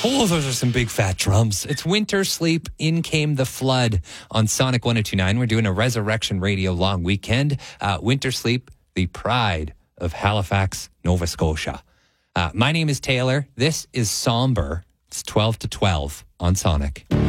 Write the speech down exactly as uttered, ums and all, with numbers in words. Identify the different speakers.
Speaker 1: Oh, those are some big fat drums. It's Winter Sleep, In Came the Flood on Sonic one oh two point nine. We're doing a Resurrection Radio long weekend. Uh, Winter Sleep, the pride of Halifax, Nova Scotia. Uh, my name is Taylor. This is Somber. It's twelve to twelve on Sonic.